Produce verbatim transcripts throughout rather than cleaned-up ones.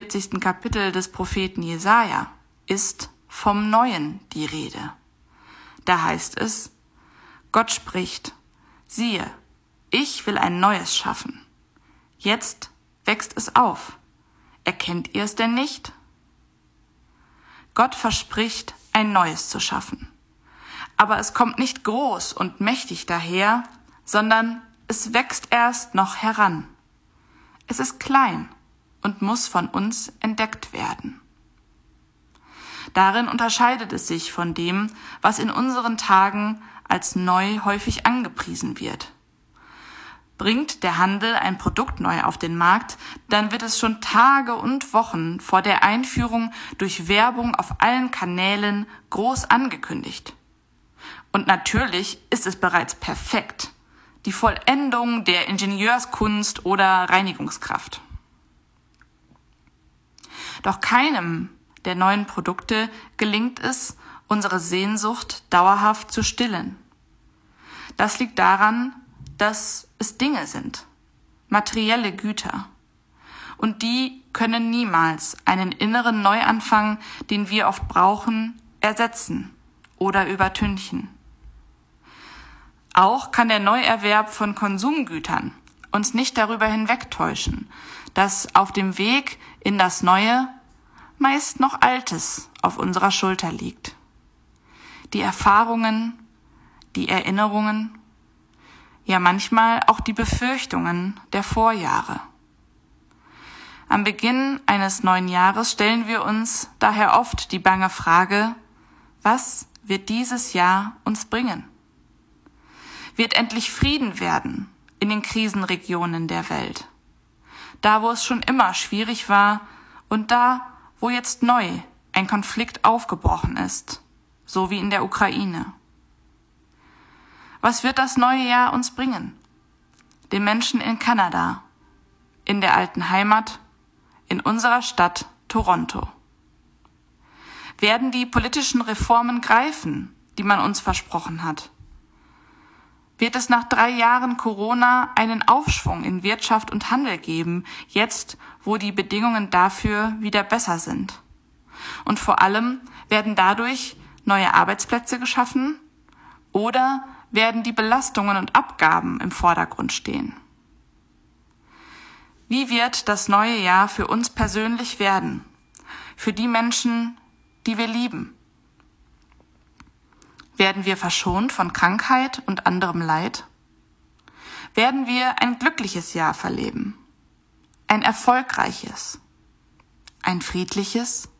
fünfundvierzigsten Kapitel des Propheten Jesaja ist vom Neuen die Rede. Da heißt es: Gott spricht: Siehe, ich will ein Neues schaffen. Jetzt wächst es auf. Erkennt ihr es denn nicht? Gott verspricht, ein Neues zu schaffen. Aber es kommt nicht groß und mächtig daher, sondern es wächst erst noch heran. Es ist klein und muss von uns entdeckt werden. Darin unterscheidet es sich von dem, was in unseren Tagen als neu häufig angepriesen wird. Bringt der Handel ein Produkt neu auf den Markt, dann wird es schon Tage und Wochen vor der Einführung durch Werbung auf allen Kanälen groß angekündigt. Und natürlich ist es bereits perfekt, die Vollendung der Ingenieurskunst oder Reinigungskraft. Doch keinem der neuen Produkte gelingt es, unsere Sehnsucht dauerhaft zu stillen. Das liegt daran, dass es Dinge sind, materielle Güter. Und die können niemals einen inneren Neuanfang, den wir oft brauchen, ersetzen oder übertünchen. Auch kann der Neuerwerb von Konsumgütern uns nicht darüber hinwegtäuschen, dass auf dem Weg in das Neue meist noch Altes auf unserer Schulter liegt. Die Erfahrungen, die Erinnerungen, ja manchmal auch die Befürchtungen der Vorjahre. Am Beginn eines neuen Jahres stellen wir uns daher oft die bange Frage: Was wird dieses Jahr uns bringen? Wird endlich Frieden werden in den Krisenregionen der Welt? Da, wo es schon immer schwierig war und da, wo jetzt neu ein Konflikt aufgebrochen ist, so wie in der Ukraine. Was wird das neue Jahr uns bringen? Den Menschen in Kanada, in der alten Heimat, in unserer Stadt Toronto. Werden die politischen Reformen greifen, die man uns versprochen hat? Wird es nach drei Jahren Corona einen Aufschwung in Wirtschaft und Handel geben, jetzt, wo die Bedingungen dafür wieder besser sind? Und vor allem, werden dadurch neue Arbeitsplätze geschaffen oder werden die Belastungen und Abgaben im Vordergrund stehen? Wie wird das neue Jahr für uns persönlich werden, für die Menschen, die wir lieben? Werden wir verschont von Krankheit und anderem Leid? Werden wir ein glückliches Jahr verleben? Ein erfolgreiches? Ein friedliches?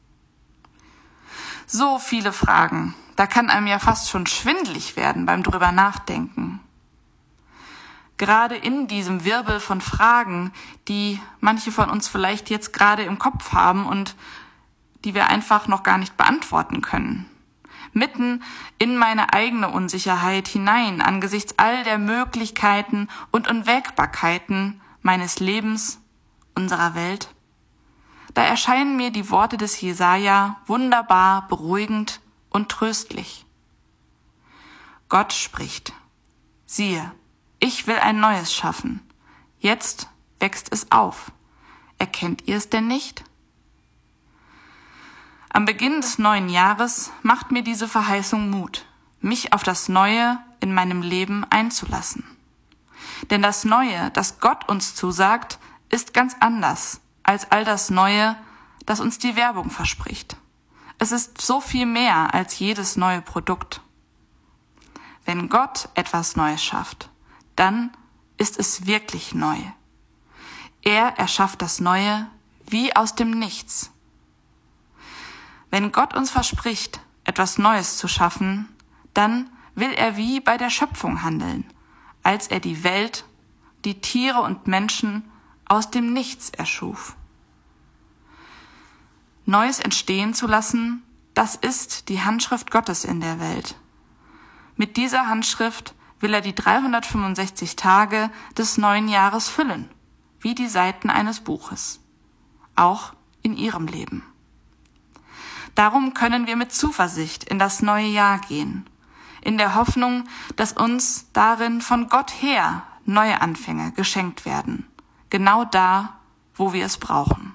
So viele Fragen, da kann einem ja fast schon schwindelig werden beim drüber nachdenken. Gerade in diesem Wirbel von Fragen, die manche von uns vielleicht jetzt gerade im Kopf haben und die wir einfach noch gar nicht beantworten können. Mitten in meine eigene Unsicherheit hinein angesichts all der Möglichkeiten und Unwägbarkeiten meines Lebens, unserer Welt. Da erscheinen mir die Worte des Jesaja wunderbar beruhigend und tröstlich. Gott spricht: Siehe, ich will ein Neues schaffen. Jetzt wächst es auf. Erkennt ihr es denn nicht? Am Beginn des neuen Jahres macht mir diese Verheißung Mut, mich auf das Neue in meinem Leben einzulassen. Denn das Neue, das Gott uns zusagt, ist ganz anders als all das Neue, das uns die Werbung verspricht. Es ist so viel mehr als jedes neue Produkt. Wenn Gott etwas Neues schafft, dann ist es wirklich neu. Er erschafft das Neue wie aus dem Nichts. Wenn Gott uns verspricht, etwas Neues zu schaffen, dann will er wie bei der Schöpfung handeln, als er die Welt, die Tiere und Menschen aus dem Nichts erschuf. Neues entstehen zu lassen, das ist die Handschrift Gottes in der Welt. Mit dieser Handschrift will er die dreihundertfünfundsechzig Tage des neuen Jahres füllen, wie die Seiten eines Buches, auch in ihrem Leben. Darum können wir mit Zuversicht in das neue Jahr gehen, in der Hoffnung, dass uns darin von Gott her neue Anfänge geschenkt werden, genau da, wo wir es brauchen.